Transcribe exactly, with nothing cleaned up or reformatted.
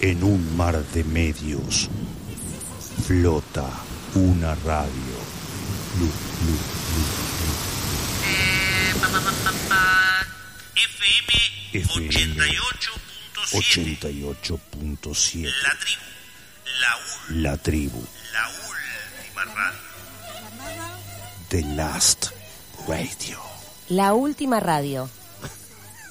En un mar de medios flota una radio. Lu, lu, lu, lu. Eh, pa, pa, pa, pa, pa. F M ochenta y ocho punto siete. ochenta y ocho punto siete. La tribu. La, ul, La tribu. la última radio. The Last Radio. La última radio.